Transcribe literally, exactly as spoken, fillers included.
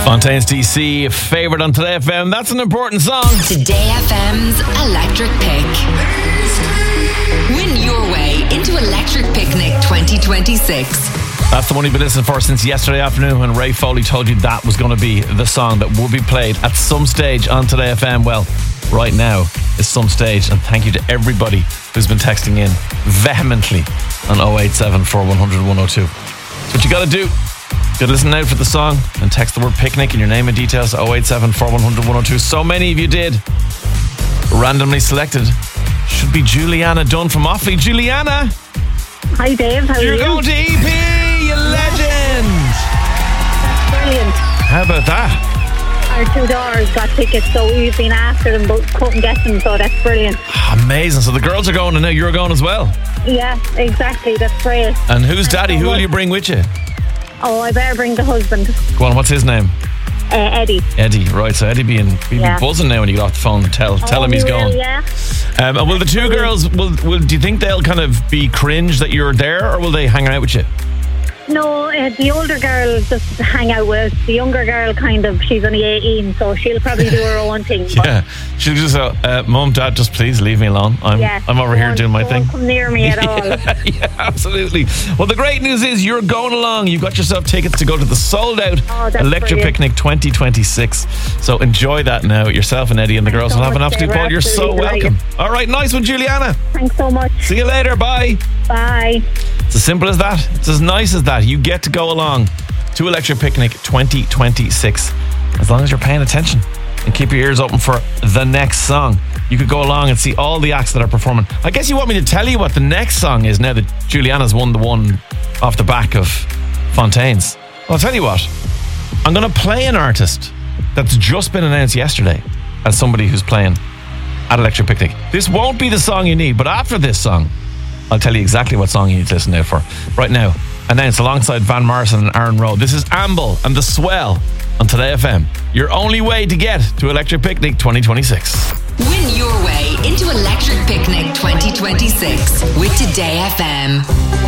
Fontaines D C, favourite on Today F M. That's an important song. Today F M's Electric Pick. Win your way into Electric Picnic twenty twenty-six. That's the one you've been listening for since yesterday afternoon when Ray Foley told you that was going to be the song that would be played at some stage on Today F M. Well, right now is some stage, and thank you to everybody who's been texting in vehemently on oh eight seven, four one hundred, one oh two. That's what you got to do. You got to listen out for the song and text the word picnic and your name and details to oh eight seven, four one hundred, one oh two. So many of you did. Randomly selected should be Juliana Dunn from Offaly. Juliana. Hi Dave, how are You're you? going to E P, you legend. That's brilliant. How about that? Our two daughters got tickets, so we've been after them but couldn't get them, so that's brilliant. Amazing. So the girls are going and now you're going as well. Yeah, exactly, that's great. And who's daddy? Who will you bring with you? Oh, I better bring the husband, Go on, what's his name? uh, Eddie. Eddie, right. So Eddie being be Yeah. buzzing now when you get off the phone and tell tell Oh, him he's we will, going. Yeah. Um, and will the two girls, will, will do you think they'll kind of be cringe that you're there, or will they hang out with you? No, uh, the older girl just hang out with us. The younger girl kind of, she's only eighteen, so she'll probably do her own thing. But Yeah. She'll just go, uh, Mum, Dad, just please leave me alone. I'm yeah, I'm over here don't- doing my don't thing. come near me at all. Yeah, yeah, absolutely. Well, the great news is you're going along. You've got yourself tickets to go to the sold out Oh, that's Electric brilliant. Picnic twenty twenty-six. So enjoy that now. Yourself and Eddie and the girls so will have an much, absolute Dave. ball. We're You're so absolutely welcome. delighted. All right, nice one, Juliana. Thanks so much. See you later. Bye. Bye. It's as simple as that. It's as nice as that. You get to go along to Electric Picnic twenty twenty-six as long as you're paying attention and keep your ears open for the next song. You could go along and see all the acts that are performing. I guess you want me to tell you what the next song is now that Juliana's won the one off the back of Fontaines. Well, I'll tell you what. I'm going to play an artist that's just been announced yesterday as somebody who's playing at Electric Picnic. This won't be the song you need, but after this song, I'll tell you exactly what song you need to listen out for. Right now, announced alongside Van Morrison and Aaron Rowe. This is Amble and The Swell on Today F M. Your only way to get to Electric Picnic twenty twenty-six. Win your way into Electric Picnic twenty twenty-six with Today F M.